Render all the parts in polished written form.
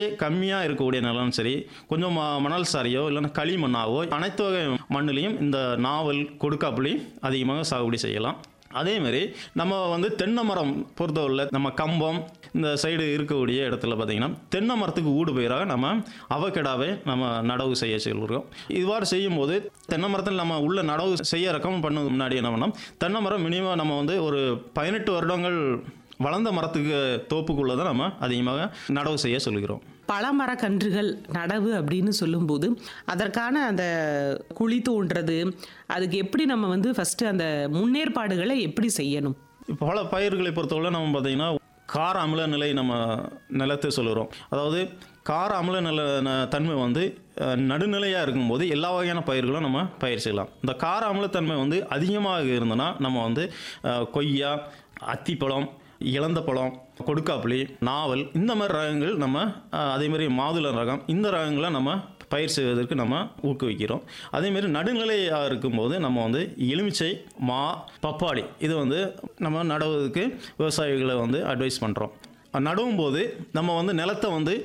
கம்மியாக இருக்கக்கூடிய நிலம் சரி, கொஞ்சம் மணல் சாரியோ இல்லைன்னா களிமண்ணாவோ அனைத்து வகை மண்ணிலையும் இந்த நாவல், கொடுக்காப்புளி அதிகமாக சாகுபடி செய்யலாம். அதேமாரி நம்ம தென்னை மரம் பொறுத்தவரையில் நம்ம கம்பம் இந்த சைடு இருக்கக்கூடிய இடத்துல பார்த்திங்கன்னா தென்னை மரத்துக்கு ஊடு பயிராக நம்ம அவக்கெடாவை நம்ம நடவு செய்ய சொல்கிறோம். இவ்வாறு செய்யும்போது தென்னை மரத்தில் நம்ம உள்ள நடவு செய்ய ரெக்கமெண்ட் பண்ணதுக்கு முன்னாடி என்ன பண்ணோம், தென்னை மரம் மினிமம் நம்ம ஒரு 18 வருடங்கள் வளர்ந்த மரத்துக்கு தோப்புக்குள்ளே தான் நம்ம அதிகமாக நடவு செய்ய சொல்கிறோம். பழமரக்கன்றுகள் நடவு அப்படின்னு சொல்லும்போது அதற்கான அந்த குழி தோன்றது, அதுக்கு எப்படி நம்ம ஃபஸ்ட்டு அந்த முன்னேற்பாடுகளை எப்படி செய்யணும்? பல பயிர்களை பொறுத்தவரை நம்ம பார்த்திங்கன்னா கார அமில நிலை நம்ம நிலத்தை சொல்லுகிறோம். அதாவது கார அமில தன்மை நடுநிலையாக இருக்கும்போது எல்லா வகையான பயிர்களும் நம்ம பயிர் செய்யலாம். இந்த கார அமிலத்தன்மை அதிகமாக இருந்ததுன்னா நம்ம கொய்யா, அத்திப்பழம், இலந்த பழம், கொடுக்காப்புளி, நாவல் இந்த மாதிரி ரகங்கள் நம்ம அதேமாதிரி மாதுளை ரகம் இந்த ரகங்களை நம்ம பயிர் செய்வதற்கு நம்ம ஊக்குவிக்கிறோம். அதேமாரி நடுநிலையாக இருக்கும்போது நம்ம எலுமிச்சை, மா, பப்பாளி இது நம்ம நடுவதற்கு விவசாயிகளை அட்வைஸ் பண்ணுறோம். நடுவும் போது நம்ம நிலத்தை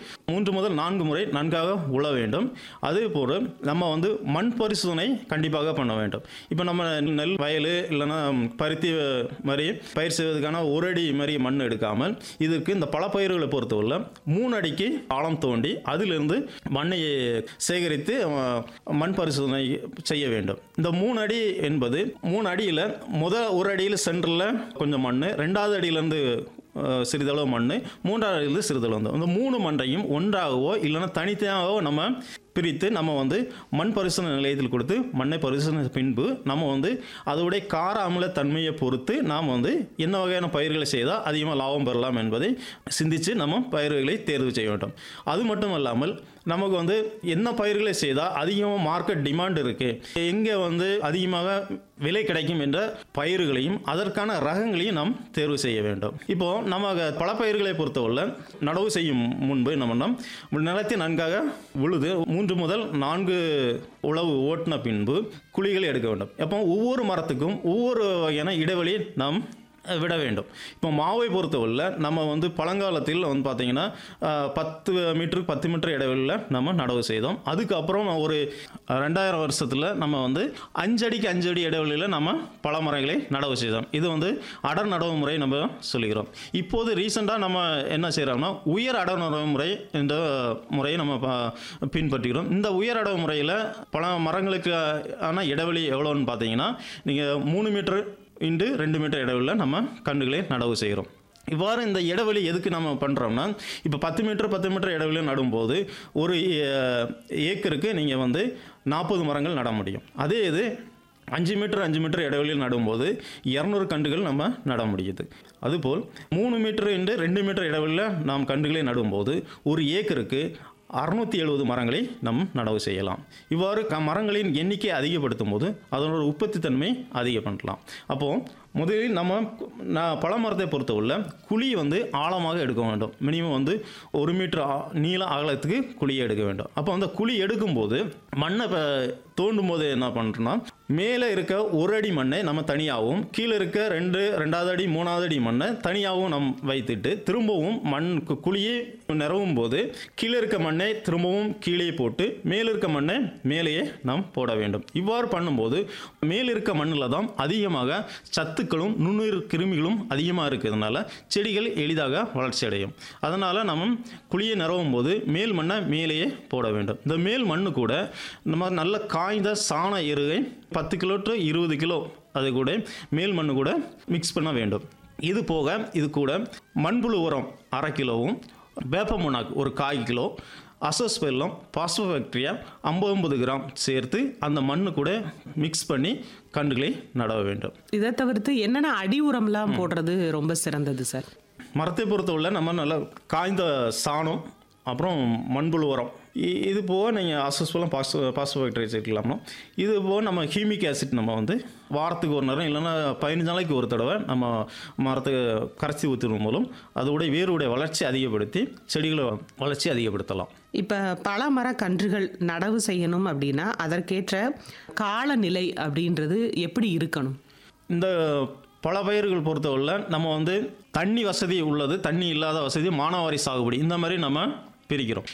3 முதல் 4 முறை நன்காக உழ வேண்டும். அதே போல் நம்ம மண் பரிசோதனை கண்டிப்பாக பண்ண வேண்டும். இப்போ நம்ம நெல் வயல் இல்லைன்னா பருத்தி மாதிரி பயிர் செய்வதற்கான 1 அடி மாதிரி மண் எடுக்காமல் இதற்கு இந்த பல பயிர்களை பொறுத்தவரை 3 அடிக்கு ஆழம் தோண்டி அதிலிருந்து மண்ணை சேகரித்து மண் பரிசோதனை செய்ய வேண்டும். இந்த 3 அடி என்பது 3 அடியில் முதல் 1 அடியில் சென்டரில் கொஞ்சம் மண், 2வது அடியிலேருந்து சிறிதளவு மண், 3வது அடியிலிருந்து சிறிதளவு அந்த 3 மண்ணையும் ஒன்றாகவோ இல்லைன்னா தனித்தனியாகவோ நம்ம பிரித்து நம்ம மண் பரிசோதனை நிலையத்தில் கொடுத்து மண்ணை பரிசோதனை பின்பு நம்ம அதோடைய கார அமில தன்மையை பொறுத்து நாம் என்ன வகையான பயிர்களை செய்தால் அதிகமாக லாபம் பெறலாம் என்பதை சிந்தித்து நம்ம பயிர்களை தேர்வு செய்ய வேண்டும். அது மட்டும் இல்லாமல் நமக்கு என்ன பயிர்களை செய்தால் அதிகமாக மார்க்கெட் டிமாண்ட் இருக்குது, எங்கே அதிகமாக விலை கிடைக்கும் என்ற பயிர்களையும் அதற்கான ரகங்களையும் நாம் தேர்வு செய்ய வேண்டும். இப்போது நம்ம பல பயிர்களை பொறுத்தவரை நடவு செய்யும் முன்பு நம்ம நிலத்தை நன்காக உழுது 3 முதல் 4 உழவு ஓட்டின பின்பு குழிகளை எடுக்க வேண்டும். அப்போ ஒவ்வொரு மரத்துக்கும் ஒவ்வொரு வகையான இடைவெளி நாம் விட வேண்டும். இப்போ மாவை பொறுத்தவரை நம்ம பழங்காலத்தில் பார்த்தீங்கன்னா 10 மீட்டருக்கு 10 மீட்டர் இடைவெளியில் நம்ம நடவு செய்தோம். அதுக்கப்புறம் ஒரு 2000 வருஷத்தில் நம்ம 5 அடிக்கு 5 அடி இடைவெளியில் நம்ம பல மரங்களை நடவு செய்தோம். இது அடர் நடவு முறை நம்ம சொல்லுகிறோம். இப்போது ரீசெண்டாக நம்ம என்ன செய்கிறோம்னா உயர் அடர் நடவு முறை என்ற முறையை நம்ம பின்பற்றுகிறோம். இந்த உயர் அடவு முறையில் பல மரங்களுக்கு ஆன இடைவெளி எவ்வளோன்னு பார்த்தீங்கன்னா நீங்கள் 3 மீட்டர் இன்று 2 மீட்டர் இடைவெளியில் நம்ம கன்றுகளை நடவு செய்கிறோம். இவ்வாறு இந்த இடைவெளி எதுக்கு நம்ம பண்ணுறோம்னா இப்போ 10 மீட்டர் இடைவெளியில் நடும்போது ஒரு ஏக்கருக்கு நீங்கள் 40 மரங்கள் நட முடியும். அதே இது 5 மீட்டர் இடைவெளியில் நடும்போது 200 கன்றுகள் நம்ம நட முடியுது. அதுபோல் 3 மீட்டர் இன்று 2 மீட்டர் இடைவெளியில் நாம் கன்றுகளை நடும்போது ஒரு ஏக்கருக்கு 670 மரங்களை நம் நடவு செய்யலாம். இவ்வாறு மரங்களின் எண்ணிக்கை அதிகப்படுத்தும் போது அதனோட உற்பத்தி தன்மை அதிகப்படுத்தலாம். அப்போது முதலில் நம்ம பல மரத்தை பொறுத்தவரை குழி ஆழமாக எடுக்க வேண்டும். மினிமம் 1 மீட்டர் நீள அகலத்துக்கு குழியை எடுக்க வேண்டும். அப்போ அந்த குழி எடுக்கும்போது மண்ணை தோண்டும் போது என்ன பண்ணுறோம்னா மேலே இருக்க 1 அடி மண்ணை நம்ம தனியாகவும் கீழே இருக்க 2வது அடி 3வது அடி மண்ணை தனியாகவும் நம் வைத்துட்டு திரும்பவும் மண் குழியை நிறவும் போது கீழே இருக்க மண்ணை திரும்பவும் கீழே போட்டு மேலே இருக்க மண்ணை மேலேயே நாம் போட வேண்டும். இவ்வாறு பண்ணும்போது மேலே இருக்க மண்ணில் தான் அதிகமாக சத்துக்களும் நுண்ணுயிர் கிருமிகளும் அதிகமாக இருக்கிறதுனால செடிகள் எளிதாக வளர்ச்சி அடையும். அதனால் நம்ம குழியை நிறவும் போது மேல் மண்ணை மேலேயே போட வேண்டும். இந்த மேல் மண்ணு கூட நம்ம நல்ல காய்ந்த சாண எருவை 10 கிலோ டு 20 கிலோ அது கூட மேல் மண்ணு கூட மிக்ஸ் பண்ண வேண்டும். இது போக இது கூட மண்புழு உரம் 1/2 கிலோவும் வேப்ப முன்னாக்கு ஒரு 1/4 கிலோ அசோஸ்பெல்லம் பாஸ்போபாக்டீரியா 50 கிராம் சேர்த்து அந்த மண்ணு கூட மிக்ஸ் பண்ணி கன்றுகளை நடவ வேண்டும். இதை தவிர்த்து என்னென்ன அடி உரம்லாம் போடுறது ரொம்ப சிறந்தது சார்? மரத்தை பொறுத்தவரை நம்ம நல்லா காய்ந்த சாணம் அப்புறம் மண்புழு உரம் இது போக நீங்கள் அசோஸ்பெல்லம் பாஸ்போபாக்டீரியா சேர்க்கலாமா. இது போக நம்ம ஹியூமிக் ஆசிட் நம்ம வாரத்துக்கு ஒரு நேரம் இல்லைன்னா 15 நாளைக்கு ஒரு தடவை நம்ம மரத்துக்கு கரைச்சி ஊற்றுவதன் மூலம் அதோடைய வேருடைய வளர்ச்சி அதிகப்படுத்தி செடிகளை வளர்ச்சி அதிகப்படுத்தலாம். இப்போ பல மர கன்றுகள் நடவு செய்யணும் அப்படின்னா அதற்கேற்ற காலநிலை அப்படின்றது எப்படி இருக்கணும்? இந்த பல பயிர்கள் பொறுத்தவரை நம்ம தண்ணி வசதி உள்ளது, தண்ணி இல்லாத வசதி, மானாவாரி சாகுபடி இந்த மாதிரி நம்ம பிரிக்கிறோம்.